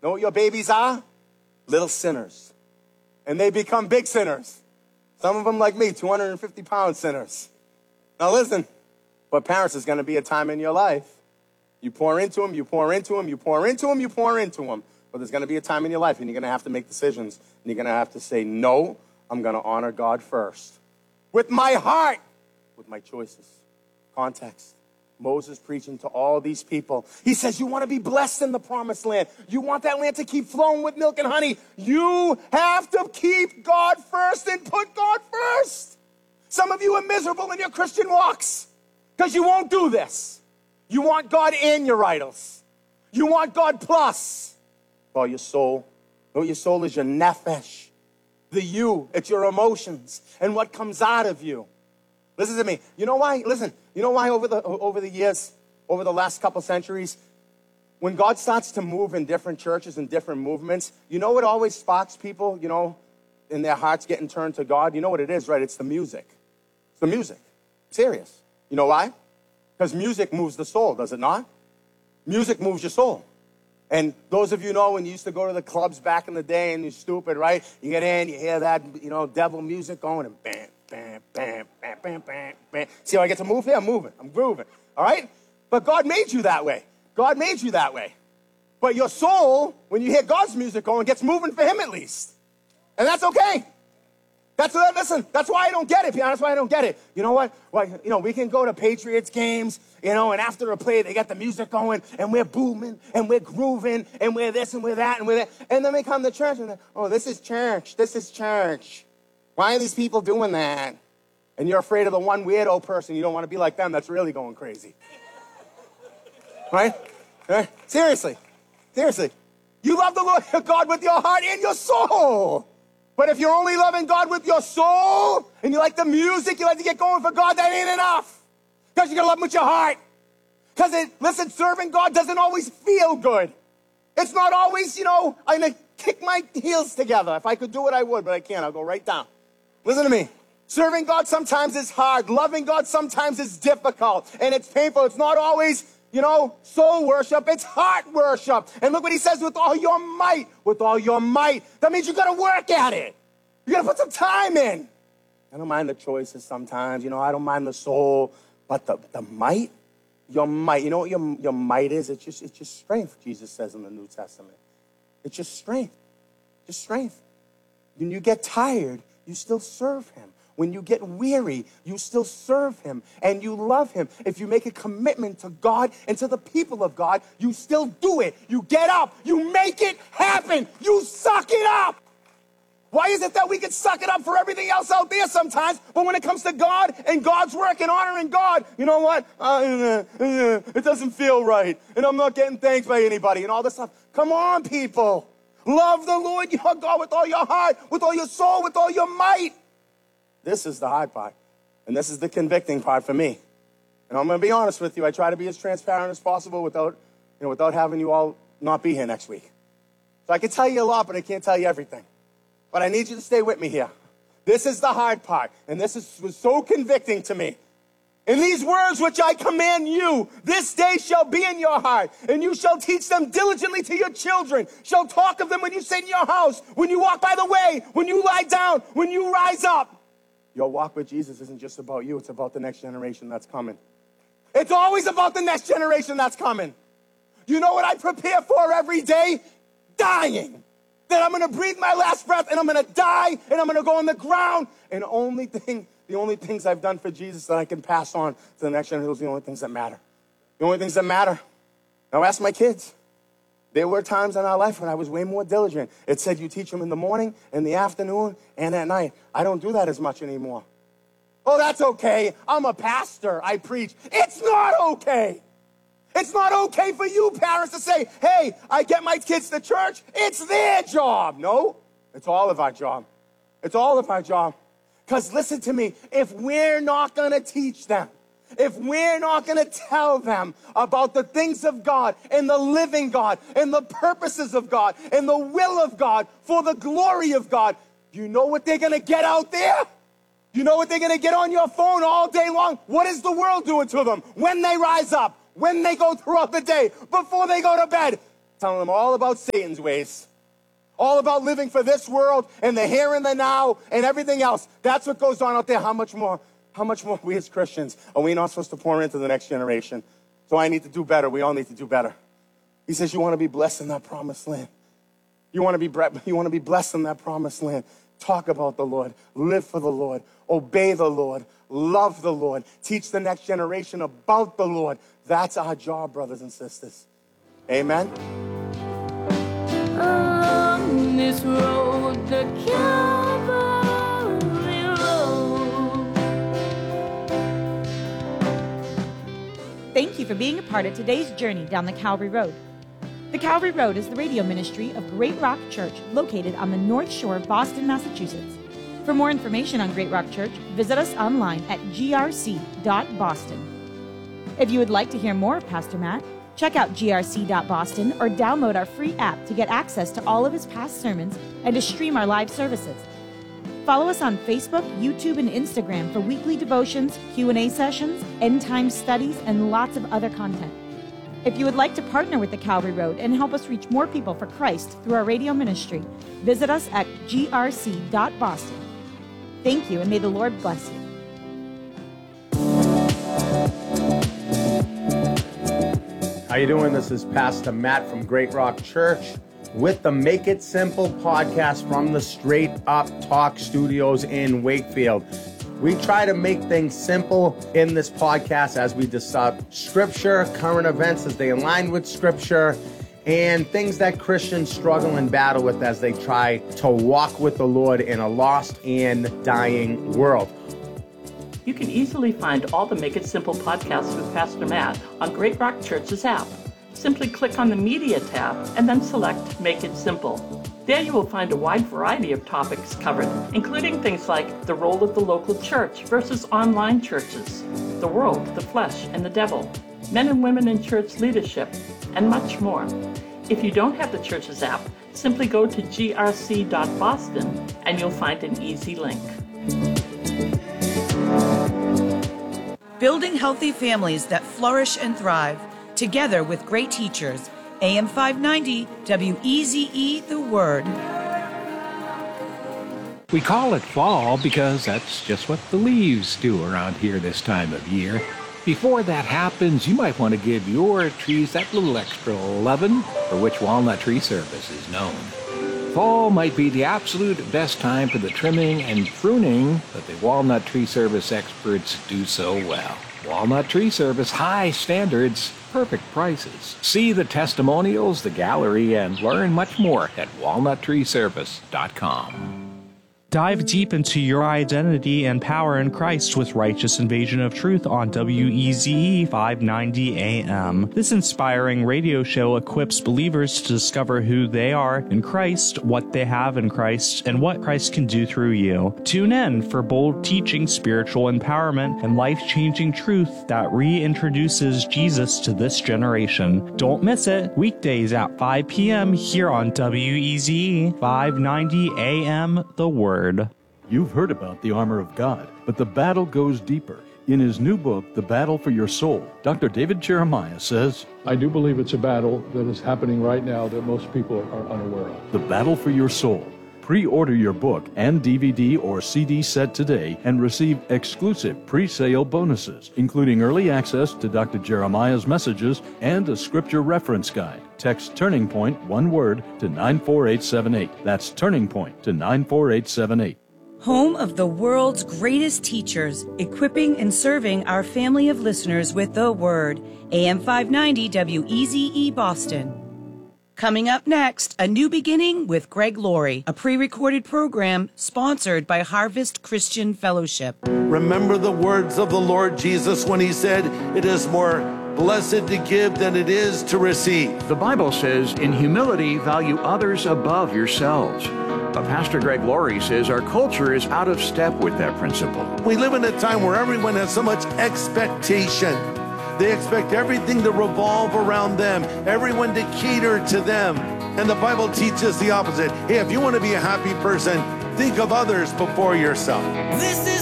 Know what your babies are? Little sinners. And they become big sinners. Some of them, like me, 250-pound sinners. Now listen, but parents, there's going to be a time in your life. You pour into them, you pour into them, you pour into them, you pour into them. But there's going to be a time in your life, and you're going to have to make decisions. And you're going to have to say, no, I'm going to honor God first. With my heart, with my choices. Context. Moses preaching to all these people. He says, you want to be blessed in the promised land. You want that land to keep flowing with milk and honey. You have to keep God first and put God first. Some of you are miserable in your Christian walks because you won't do this. You want God in your idols. You want God plus. Well, your soul. No, your soul is your nephesh. The you. It's your emotions and what comes out of you. Listen to me. You know why? Listen. You know why over the years, over the last couple centuries, when God starts to move in different churches and different movements, you know what always sparks people, you know, in their hearts getting turned to God? You know what it is, right? It's the music. It's the music. Serious. You know why? Because music moves the soul, does it not? Music moves your soul. And those of you know when you used to go to the clubs back in the day and you're stupid, right? You get in, you hear that, you know, devil music going and bam, bam, bam, bam, bam, bam, bam. See how I get to move here? I'm moving. I'm grooving. All right? But God made you that way. God made you that way. But your soul, when you hear God's music going, gets moving for him at least. And that's okay. Listen, that's why I don't get it. That's why I don't get it. You know what? Well, you know, we can go to Patriots games, you know, and after a play, they got the music going, and we're booming, and we're grooving, and we're this, and we're that, and we're that. And then we come to church, and they're, oh, this is church. This is church. Why are these people doing that? And you're afraid of the one weirdo person. You don't want to be like them. That's really going crazy. Right? Seriously. Seriously. You love the Lord your God with your heart and your soul. But if you're only loving God with your soul, and you like the music, you like to get going for God, that ain't enough. Because you're going to love him with your heart. Because, listen, serving God doesn't always feel good. It's not always, you know, I'm going to kick my heels together. If I could do it, I would, but I can't. I'll go right down. Listen to me. Serving God sometimes is hard. Loving God sometimes is difficult. And it's painful. It's not always, you know, soul worship. It's heart worship. And look what he says, with all your might. With all your might. That means you got to work at it. You got to put some time in. I don't mind the choices sometimes. You know, I don't mind the soul. But the might, your might. You know what your might is? It's just strength, Jesus says in the New Testament. It's just strength. Just strength. When you get tired, you still serve him. When you get weary, you still serve him and you love him. If you make a commitment to God and to the people of God, you still do it. You get up. You make it happen. You suck it up. Why is it that we can suck it up for everything else out there sometimes, but when it comes to God and God's work and honoring God, you know what? It doesn't feel right, and I'm not getting thanked by anybody and all this stuff. Come on, people. Love the Lord your God with all your heart, with all your soul, with all your might. This is the hard part, and this is the convicting part for me. And I'm going to be honest with you. I try to be as transparent as possible without having you all not be here next week. So I can tell you a lot, but I can't tell you everything. But I need you to stay with me here. This is the hard part, and was so convicting to me. In these words which I command you, this day shall be in your heart, and you shall teach them diligently to your children, shall talk of them when you sit in your house, when you walk by the way, when you lie down, when you rise up. Your walk with Jesus isn't just about you, it's about the next generation that's coming. It's always about the next generation that's coming. You know what I prepare for every day? Dying. That I'm going to breathe my last breath, and I'm going to die, and I'm going to go on the ground. And the only things I've done for Jesus that I can pass on to the next generation, are the only things that matter. The only things that matter. Now ask my kids. There were times in our life when I was way more diligent. It said you teach them in the morning, in the afternoon, and at night. I don't do that as much anymore. Oh, that's okay. I'm a pastor. I preach. It's not okay. It's not okay for you parents to say, hey, I get my kids to church. It's their job. No, it's all of our job. It's all of our job. Because listen to me, if we're not going to teach them, if we're not going to tell them about the things of God and the living God and the purposes of God and the will of God for the glory of God, you know what they're going to get out there? You know what they're going to get on your phone all day long? What is the world doing to them when they rise up? When they go throughout the day, before they go to bed? telling them all about Satan's ways, all about living for this world and the here and the now and everything else. That's what goes on out there. How much more we as Christians are we not supposed to pour into the next generation? So I need to do better. We all need to do better. He says, you want to be blessed in that promised land. You want to be blessed in that promised land. Talk about the Lord. Live for the Lord. Obey the Lord. Love the Lord. Teach the next generation about the Lord. That's our job, brothers and sisters. Amen. On this road, the Calvary road. Thank you for being a part of today's journey down the Calvary Road. The Calvary Road is the radio ministry of Great Rock Church, located on the North Shore of Boston, Massachusetts. For more information on Great Rock Church, visit us online at grc.boston. If you would like to hear more of Pastor Matt, check out grc.boston or download our free app to get access to all of his past sermons and to stream our live services. Follow us on Facebook, YouTube, and Instagram for weekly devotions, Q&A sessions, end-time studies, and lots of other content. If you would like to partner with the Calvary Road and help us reach more people for Christ through our radio ministry, visit us at grc.boston. Thank you, and may the Lord bless you. How you doing? This is Pastor Matt from Great Rock Church with the Make It Simple podcast from the Straight Up Talk Studios in Wakefield. We try to make things simple in this podcast as we discuss Scripture, current events as they align with Scripture, and things that Christians struggle and battle with as they try to walk with the Lord in a lost and dying world. You can easily find all the Make It Simple podcasts with Pastor Matt on Great Rock Church's app. Simply click on the Media tab and then select Make It Simple. There you will find a wide variety of topics covered, including things like the role of the local church versus online churches, the world, the flesh, and the devil, men and women in church leadership, and much more. If you don't have the church's app, simply go to grc.boston and you'll find an easy link. Building healthy families that flourish and thrive, together with great teachers. AM 590, WEZE, The Word. We call it fall because that's just what the leaves do around here this time of year. Before that happens, you might want to give your trees that little extra lovin', for which Walnut Tree Service is known. Fall might be the absolute best time for the trimming and pruning, but the Walnut Tree Service experts do so well. Walnut Tree Service, high standards, perfect prices. See the testimonials, the gallery, and learn much more at walnuttreeservice.com. Dive deep into your identity and power in Christ with Righteous Invasion of Truth on WEZE 590 AM. This inspiring radio show equips believers to discover who they are in Christ, what they have in Christ, and what Christ can do through you. Tune in for bold teaching, spiritual empowerment, and life-changing truth that reintroduces Jesus to this generation. Don't miss it. Weekdays at 5 p.m. here on WEZE 590 AM, The Word. You've heard about the armor of God, but the battle goes deeper. In his new book, The Battle for Your Soul, Dr. David Jeremiah says, I do believe it's a battle that is happening right now that most people are unaware of. The Battle for Your Soul. Pre-order your book and DVD or CD set today and receive exclusive pre-sale bonuses, including early access to Dr. Jeremiah's messages and a scripture reference guide. Text Turning Point, one word, to 94878. That's Turning Point to 94878. Home of the world's greatest teachers, equipping and serving our family of listeners with the Word. AM 590 WEZE Boston. Coming up next, A New Beginning with Greg Laurie, a pre-recorded program sponsored by Harvest Christian Fellowship. Remember the words of the Lord Jesus when he said, it is more blessed to give than it is to receive. The Bible says, in humility, value others above yourselves. But Pastor Greg Laurie says our culture is out of step with that principle. We live in a time where everyone has so much expectation. They expect everything to revolve around them, everyone to cater to them. And the Bible teaches the opposite. Hey, if you want to be a happy person, think of others before yourself. This is